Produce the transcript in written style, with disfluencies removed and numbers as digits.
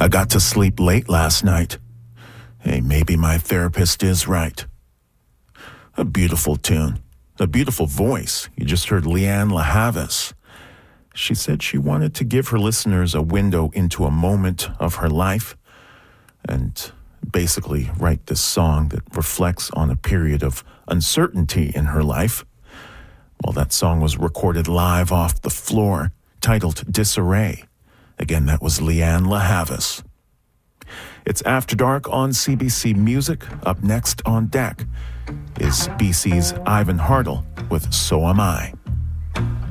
I got to sleep late last night. Hey, maybe my therapist is right. A beautiful tune. A beautiful voice. You just heard Lianne La Havas. She said she wanted to give her listeners a window into a moment of her life and basically write this song that reflects on a period of uncertainty in her life. Well, that song was recorded live off the floor, titled Disarray. Again, that was Lianne La Havas. It's After Dark on CBC Music. Up next on deck is BC's Ivan Hartle with So Am I.